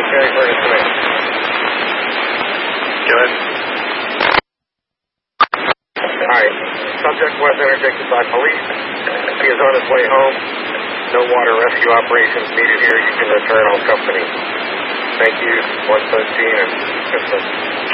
Very Fergus Command. Good. Alright. Subject was interdicted by police. He is on his way home. No water rescue operations needed here. You can return on company. Thank you, 113 and 15.